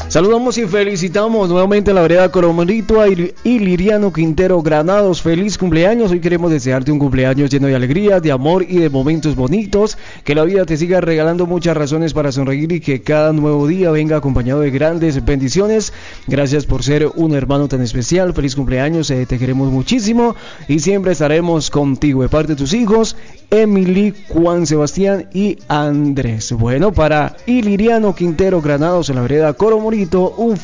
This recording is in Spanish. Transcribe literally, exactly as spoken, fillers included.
Saludamos y felicitamos nuevamente a la vereda Coromorito y Liriano Quintero Granados. Feliz cumpleaños. Hoy queremos desearte un cumpleaños lleno de alegría, de amor y de momentos bonitos. Que la vida te siga regalando muchas razones para sonreír y que cada nuevo día venga acompañado de grandes bendiciones. Gracias por ser un hermano tan especial. Feliz cumpleaños. Eh, te queremos muchísimo y siempre estaremos contigo. De parte de tus hijos, Emily, Juan Sebastián y Andrés. Bueno, para Iliriano Quintero Granados en la vereda Coromorito, un